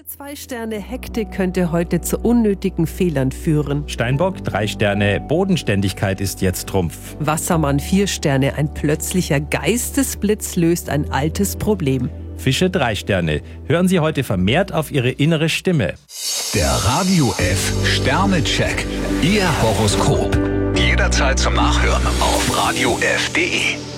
2 Sterne, Hektik könnte heute zu unnötigen Fehlern führen. Steinbock, 3 Sterne, Bodenständigkeit ist jetzt Trumpf. Wassermann, 4 Sterne, ein plötzlicher Geistesblitz löst ein altes Problem. Fische, 3 Sterne, hören Sie heute vermehrt auf Ihre innere Stimme. Der Radio F Sternecheck. Ihr Horoskop. Jederzeit zum Nachhören auf radiof.de.